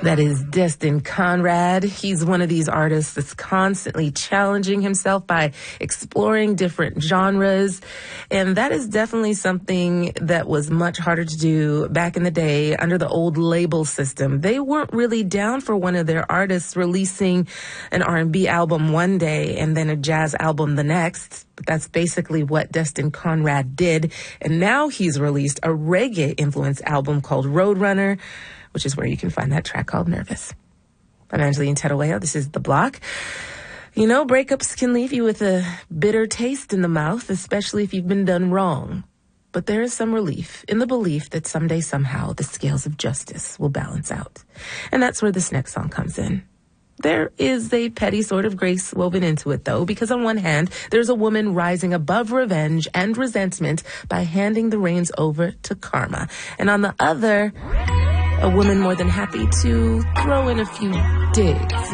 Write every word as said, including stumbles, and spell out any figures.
That is Destin Conrad. He's one of these artists that's constantly challenging himself by exploring different genres. And that is definitely something that was much harder to do back in the day under the old label system. They weren't really down for one of their artists releasing an R and B album one day and then a jazz album the next. But that's basically what Destin Conrad did. And now he's released a reggae-influenced album called Roadrunner, which is where you can find that track called Nervous. I'm Angeline Terueo. This is The Block. You know, breakups can leave you with a bitter taste in the mouth, especially if you've been done wrong. But there is some relief in the belief that someday, somehow, the scales of justice will balance out. And that's where this next song comes in. There is a petty sort of grace woven into it, though, because on one hand, there's a woman rising above revenge and resentment by handing the reins over to karma. And on the other, a woman more than happy to throw in a few digs